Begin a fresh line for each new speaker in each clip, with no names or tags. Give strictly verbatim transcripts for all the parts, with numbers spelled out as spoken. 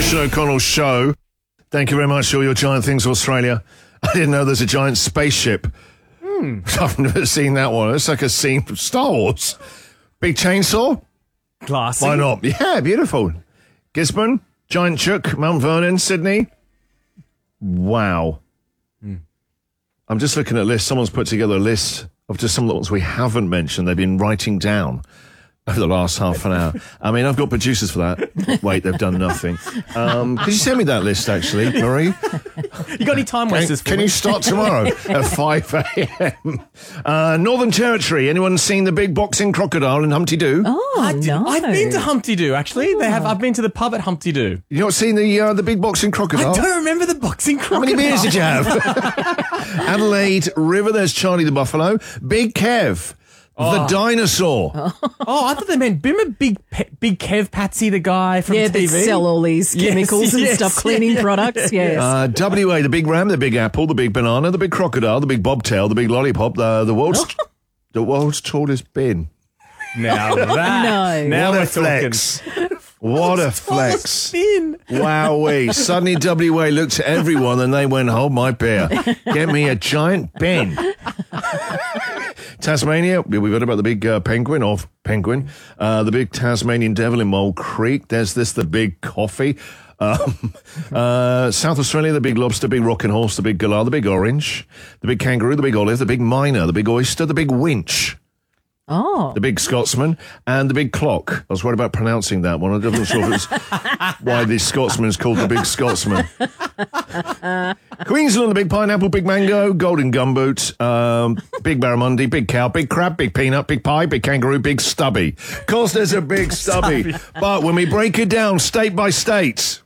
Christian O'Connell Show. Thank you very much for all your giant things, Australia. I didn't know there's a giant spaceship.
Hmm.
I've never seen that one. It's like a scene from Star Wars. Big chainsaw?
Classy.
Why not? Yeah, beautiful. Gisborne, Giant Chook, Mount Vernon, Sydney. Wow.
Hmm.
I'm just looking at a list. Someone's put together a list of just some of the ones we haven't mentioned. They've been writing down over the last half an hour. I mean, I've got producers for that. Wait, they've done nothing. Um, could you send me that list, actually, Marie?
You got any time wasters
Can,
for
can
me?
you start tomorrow at five a.m? Uh, Northern Territory. Anyone seen the big boxing crocodile in Humpty Doo?
Oh,
I did,
no.
I've been to Humpty Doo, actually. They have. I've been to the pub at Humpty Doo.
You not seen the uh, the big boxing crocodile?
I don't remember the boxing
How
crocodile.
many beers did you have? Adelaide River, there's Charlie the Buffalo. Big Kev, the dinosaur.
Oh, I thought they meant, remember Big Pe- Big Kev Patsy, the guy from
Yeah,
T V?
they sell all these
Yes,
chemicals and
yes,
stuff, cleaning
yeah,
products,
yeah,
yes.
Uh, W A, the big ram, the big apple, the big banana, the big crocodile, the big bobtail, the big lollipop, the, the world's the world's tallest bin.
Now that.
No.
Now
what
we're
a flex. What a flex.
Spin.
Wowee. Suddenly W A looked at everyone and they went, hold my beer. Get me a giant bin. Tasmania, we've heard about the big uh, penguin, or penguin, uh, the big Tasmanian devil in Mole Creek. There's this, the big coffee. Um, uh, South Australia, the big lobster, big rocking horse, the big galah, the big orange, the big kangaroo, the big olive, the big myna, the big oyster, the big winch.
Oh.
The big Scotsman and the big clock. I was worried about pronouncing that one. I wasn't sure if it's why the Scotsman is called the big Scotsman. Queensland, the big pineapple, big mango, golden gumboot, um, big barramundi, big cow, big crab, big peanut, big pie, big kangaroo, big stubby. Of course, there's a big stubby. But when we break it down state by state,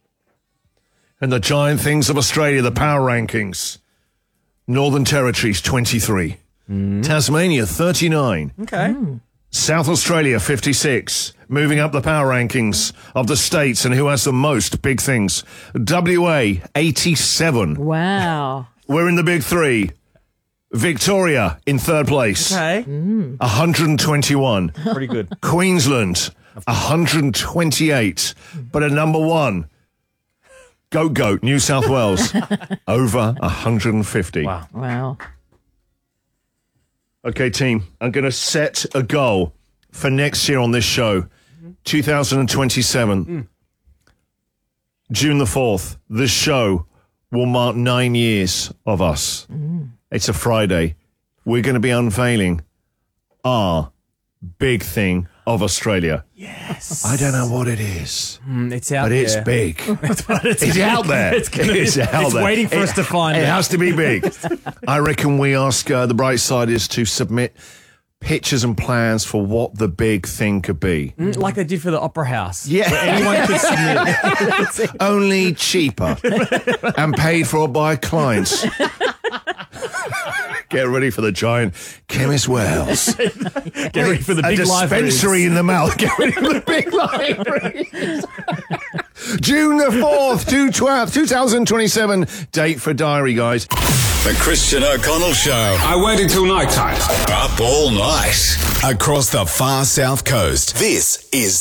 and the giant things of Australia, the power rankings, Northern Territories, twenty-three. Mm. Tasmania, thirty-nine.
Okay.
Mm.
South Australia, fifty-six. Moving up the power rankings of the states and who has the most big things. W A, eighty-seven.
Wow.
We're in the big three. Victoria in third place.
Okay.
Mm.
one hundred twenty-one.
Pretty good.
Queensland, one hundred twenty-eight. But at number one, Goat Goat, New South Wales, over one hundred fifty.
Wow.
Wow.
Okay, team, I'm going to set a goal for next year on this show, two thousand twenty-seven. Mm. June the fourth, this show will mark nine years of us. Mm. It's a Friday. We're going to be unveiling our big thing of Australia.
Yes.
I don't know what it is,
Mm, it's out
but
there.
it's big.
it's
It's out there.
It's, gonna,
It's out
it's
there.
waiting for
It-
us to find
It
it.
has to be big. I reckon we ask uh, the Bright Siders to submit pictures and plans for what the big thing could be.
Mm, like they did for the Opera House.
Yeah.
Where anyone could submit.
Only cheaper and paid for by clients. Get ready for the giant Chemist Warehouse.
Get ready for the
A
big
dispensary in the mouth. Get ready for the big library. June the fourth, two thousand twenty-seven. Date for diary, guys.
The Christian O'Connell Show.
I waited till night time.
Up all night. Across the far south coast. This is